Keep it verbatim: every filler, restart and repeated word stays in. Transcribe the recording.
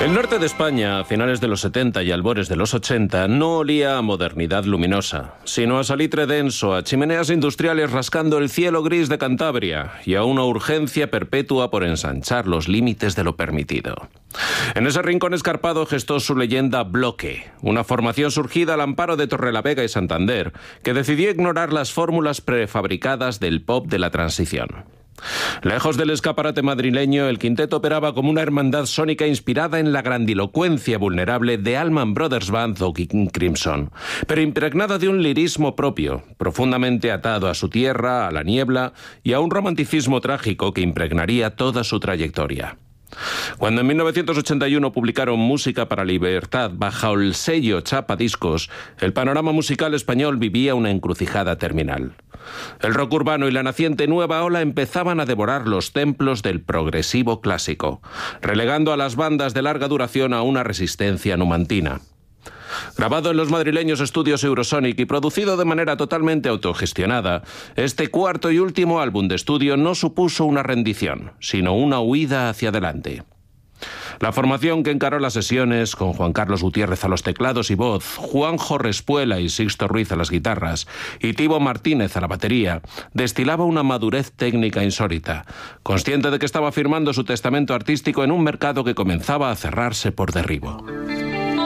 El norte de España, a finales de los setenta y albores de los ochenta, no olía a modernidad luminosa, sino a salitre denso, a chimeneas industriales rascando el cielo gris de Cantabria y a una urgencia perpetua por ensanchar los límites de lo permitido. En ese rincón escarpado gestó su leyenda Bloque, una formación surgida al amparo de Torrelavega y Santander, que decidió ignorar las fórmulas prefabricadas del pop de la transición. Lejos del escaparate madrileño, el quinteto operaba como una hermandad sónica inspirada en la grandilocuencia vulnerable de Allman Brothers Band o King Crimson, pero impregnada de un lirismo propio, profundamente atado a su tierra, a la niebla y a un romanticismo trágico que impregnaría toda su trayectoria. Cuando en mil novecientos ochenta y uno publicaron Música para Libertad bajo el sello Chapa Discos, el panorama musical español vivía una encrucijada terminal. El rock urbano y la naciente nueva ola empezaban a devorar los templos del progresivo clásico, relegando a las bandas de larga duración a una resistencia numantina. Grabado en los madrileños estudios Eurosonic y producido de manera totalmente autogestionada, este cuarto y último álbum de estudio no supuso una rendición, sino una huida hacia adelante. La formación que encaró las sesiones, con Juan Carlos Gutiérrez a los teclados y voz, Juanjo Respuela y Sixto Ruiz a las guitarras y Tibo Martínez a la batería, destilaba una madurez técnica insólita, consciente de que estaba firmando su testamento artístico en un mercado que comenzaba a cerrarse por derribo.